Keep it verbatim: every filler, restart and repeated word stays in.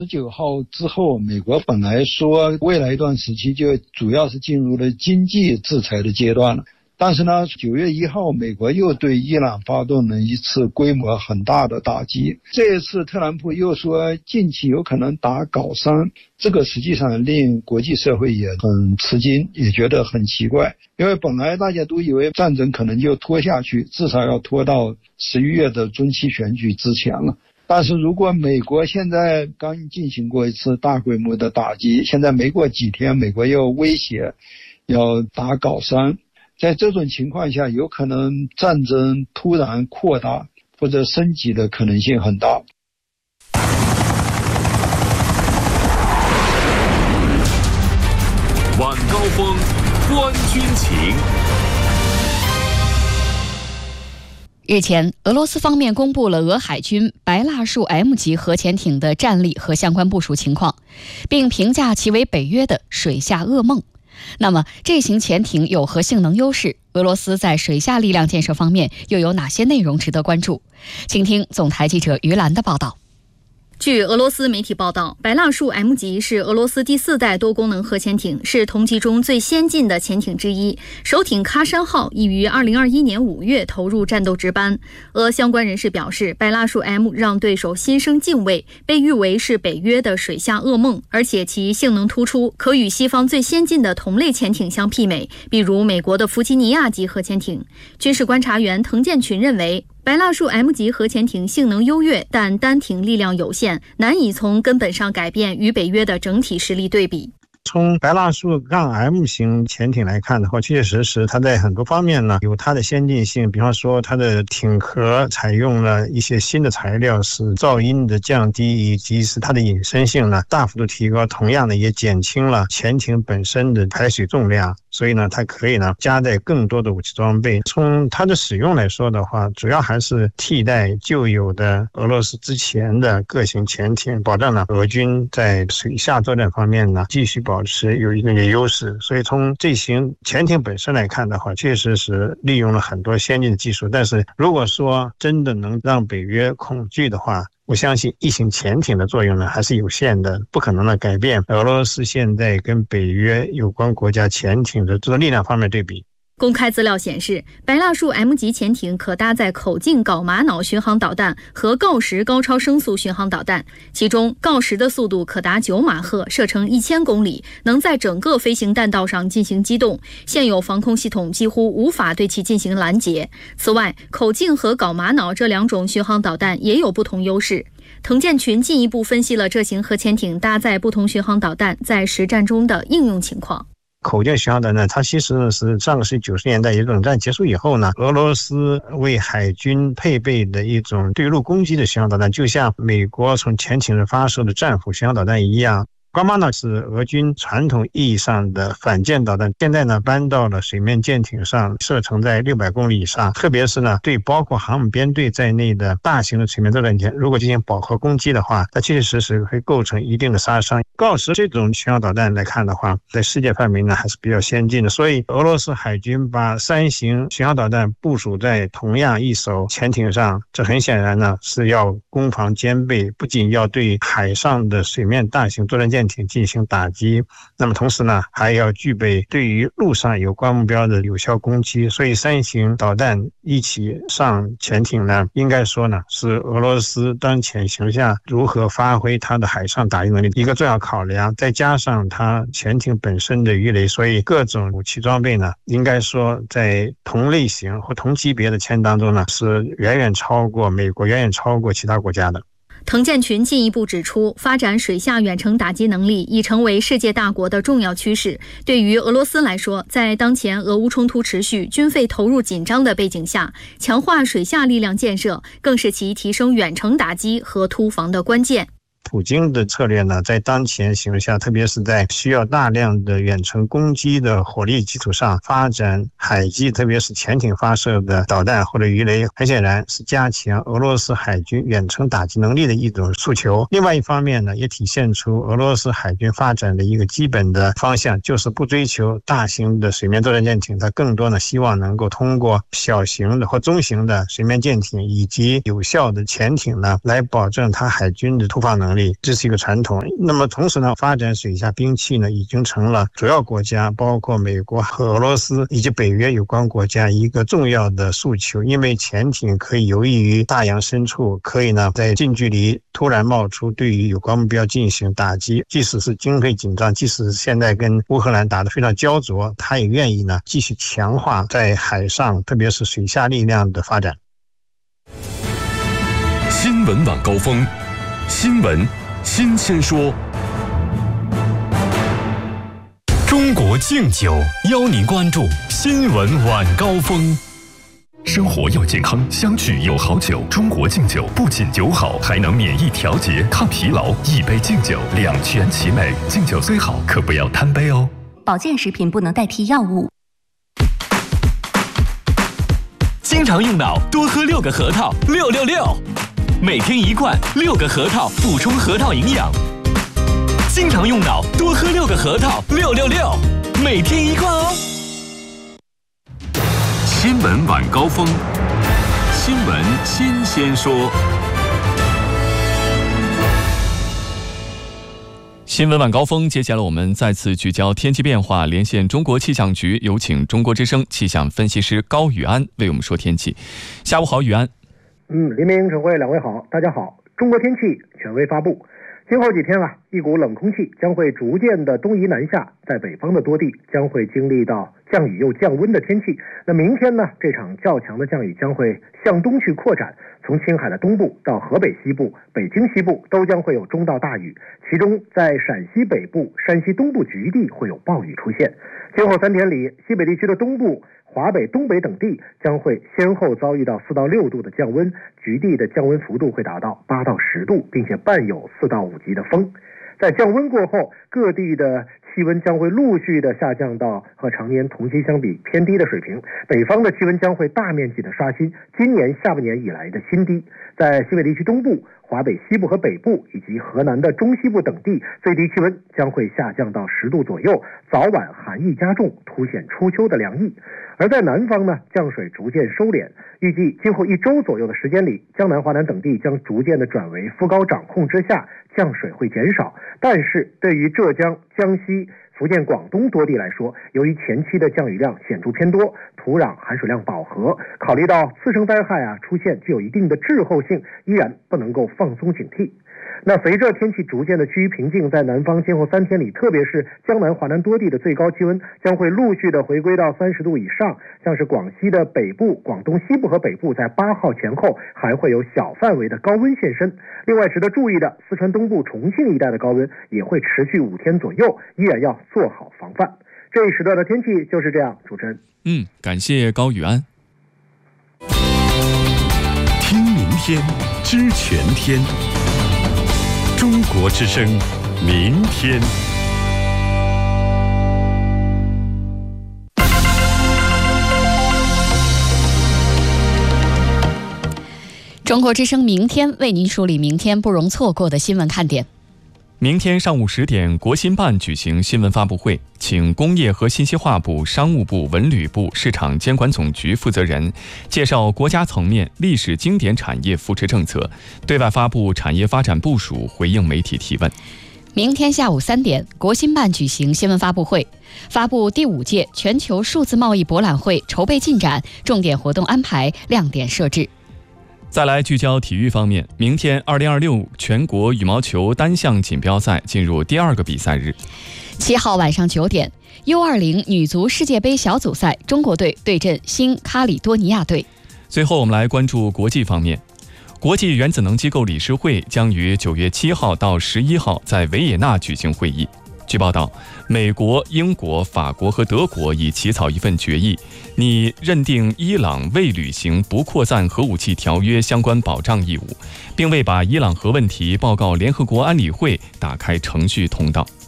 十九号之后，美国本来说未来一段时期就主要是进入了经济制裁的阶段了，但是呢，九月一号，美国又对伊朗发动了一次规模很大的打击。这一次，特朗普又说近期有可能打搞三，这个实际上令国际社会也很吃惊，也觉得很奇怪。因为本来大家都以为战争可能就拖下去，至少要拖到十一月的中期选举之前了。但是如果美国现在刚进行过一次大规模的打击，现在没过几天，美国又威胁要打搞三，在这种情况下，有可能战争突然扩大或者升级的可能性很大。 晚高峰，观军情。 日前，俄罗斯方面公布了俄海军白蜡树 M 级核潜艇的战力和相关部署情况，并评价其为北约的水下噩梦。那么，这型潜艇有何性能优势？俄罗斯在水下力量建设方面又有哪些内容值得关注？请听总台记者于兰的报道。 据俄罗斯媒体报道，白蜡树 M 级是俄罗斯第四代多功能核潜艇，是同级中最先进的潜艇之一。首艇喀山号已于二零二一年五月投入战斗值班。俄相关人士表示，白蜡树 M 让对手心生敬畏，被誉为是北约的水下噩梦，而且其性能突出，可与西方最先进的同类潜艇相媲美，比如美国的弗吉尼亚级核潜艇。军事观察员滕建群认为，白蜡树 M 级核潜艇性能优越，但单艇力量有限，难以从根本上改变与北约的整体实力对比。 从白蜡树杠 M 型潜艇来看的话，确确实实它在很多方面呢有它的先进性，比方说它的艇壳采用了一些新的材料，使噪音的降低以及使它的隐身性呢大幅度提高，同样的也减轻了潜艇本身的排水重量，所以呢它可以呢加载更多的武器装备。从它的使用来说的话，主要还是替代旧有的俄罗斯之前的各型潜艇，保障了俄军在水下作战方面呢继续保持有一定的优势。所以从这型潜艇本身来看的话，确实是利用了很多先进的技术，但是如果说真的能让北约恐惧的话，我相信一型潜艇的作用呢还是有限的，不可能的改变俄罗斯现在跟北约有关国家潜艇的这个力量方面对比。 公开资料显示，白蜡树 M 级潜艇可搭载口径镐玛瑙巡航导弹和锆石高超声速巡航导弹，其中锆石的速度可达九马赫，射程一千公里，能在整个飞行弹道上进行机动，现有防空系统几乎无法对其进行拦截。此外，口径和镐玛瑙这两种巡航导弹也有不同优势。滕建群进一步分析了这型核潜艇搭载不同巡航导弹在实战中的应用情况。 口径巡航导弹，它其实是上个世纪九十年代冷战结束以后呢，俄罗斯为海军配备的一种对陆攻击的巡航导弹，就像美国从潜艇上发射的战斧巡航导弹一样。镐玛瑙是俄军传统意义上的反舰导弹，现在呢搬到了水面舰艇上，射程在六百公里以上，特别是呢对包括航母编队在内的大型的水面作战舰，如果进行饱和攻击的话，它确确实实会构成一定的杀伤。锆石这种巡航导弹来看的话，在世界范围呢还是比较先进的，所以俄罗斯海军把三型巡航导弹部署在同样一艘潜艇上，这很显然呢是要攻防兼备，不仅要对海上的水面大型作战舰艇进行打击，那么同时呢还要具备对于陆上有关目标的有效攻击。所以三型导弹一起上潜艇呢，应该说呢是俄罗斯当前形势下如何发挥它的海上打击能力一个重要考量，再加上它潜艇本身的鱼雷，所以各种武器装备呢应该说在同类型或同级别的潜艇当中呢是远远超过美国，远远超过其他国家的。 滕建群进一步指出，发展水下远程打击能力已成为世界大国的重要趋势。对于俄罗斯来说，在当前俄乌冲突持续、军费投入紧张的背景下，强化水下力量建设更是其提升远程打击和突防的关键。 普京的策略呢，在当前形势下，特别是在需要大量的远程攻击的火力基础上，发展海基，特别是潜艇发射的导弹或者鱼雷，很显然是加强俄罗斯海军远程打击能力的一种诉求。另外一方面呢，也体现出俄罗斯海军发展的一个基本的方向，就是不追求大型的水面作战舰艇，它更多呢希望能够通过小型的或中型的水面舰艇以及有效的潜艇呢，来保证它海军的突防能力。 力，这是一个传统。那么同时呢，发展水下兵器呢，已经成了主要国家，包括美国和俄罗斯以及北约有关国家一个重要的诉求。因为潜艇可以游弋于大洋深处，可以呢在近距离突然冒出，对于有关目标进行打击。即使是经费紧张，即使是现在跟乌克兰打得非常焦灼，他也愿意呢继续强化在海上，特别是水下力量的发展。 新闻晚高峰，新闻新鲜说。中国敬酒邀您关注新闻晚高峰。生活要健康，相聚有好酒。中国敬酒不仅酒好，还能免疫调节、抗疲劳。一杯敬酒，两全其美。敬酒虽好，可不要贪杯哦。 保健食品不能代替药物。 经常用脑，多喝六个核桃，六六六。每天一罐，六个核桃，补充核桃营养。经常用脑，多喝六个核桃，六六六。每天一罐哦。 新闻晚高峰，新闻新鲜说。 新闻晚高峰，接下来我们再次聚焦天气变化，连线中国气象局，有请中国之声气象分析师高宇安为我们说天气。下午好，宇安。 嗯，黎明、陈辉两位好，大家好。中国天气权威发布，今后几天啊，一股冷空气将会逐渐的东移南下，在北方的多地将会经历到降雨又降温的天气。那明天呢，这场较强的降雨将会向东去扩展，从青海的东部到河北西部、北京西部都将会有中到大雨，其中在陕西北部、山西东部局地会有暴雨出现。今后三天里，西北地区的东部、华北、东北等地将会先后遭遇到四到六度的降温，局地的降温幅度会达到八到十度，并且伴有四到五级的风。在降温过后，各地的气温将会陆续的下降到和常年同期相比偏低的水平，北方的气温将会大面积的刷新今年下半年以来的新低。在西北地区东部、华北西部和北部以及河南的中西部等地，最低气温将会下降到十度左右，早晚寒意加重，凸显初秋的凉意。而在南方呢，降水逐渐收敛，预计今后一周左右的时间里，江南、华南等地将逐渐的转为副高掌控之下，降水会减少。但是对于浙江、江西、福建、广东多地来说，由于前期的降雨量显著偏多，土壤含水量饱和，考虑到次生灾害啊出现具有一定的滞后性，依然不能够放松警惕。那随着天气逐渐的趋于平静，在南方今后三天里，特别是江南、华南多地的最高气温将会陆续的回归到三十度以上，像是广西的北部、广东西部和北部，在八号前后还会有小范围的高温现身。另外值得注意的，四川东部、重庆一带的高温也会持续五天左右，依然要做好防范。这一时段的天气就是这样，主持人。 嗯，感谢高宇安。 听明天，知全天。中国之声，明天。 中国之声明天为您梳理明天不容错过的新闻看点。 明天上午十点，国新办举行新闻发布会，请工业和信息化部、商务部、文旅部、市场监管总局负责人介绍国家层面历史经典产业扶持政策，对外发布产业发展部署，回应媒体提问。 明天下午三点，国新办举行新闻发布会，发布第五届全球数字贸易博览会筹备进展、重点活动安排、亮点设置。 再来聚焦体育方面，明天二零二六全国羽毛球单项锦标赛进入第二个比赛日。 七号晚上九点 ，U 二十 女足世界杯小组赛，中国队对阵新卡里多尼亚队。 最后，我们来关注国际方面。国际原子能机构理事会将于九月七号到十一号在维也纳举行会议。据报道，美国、英国、法国和德国已起草一份决议，拟认定伊朗未履行不扩散核武器条约相关保障义务，并为把伊朗核问题报告联合国安理会打开程序通道。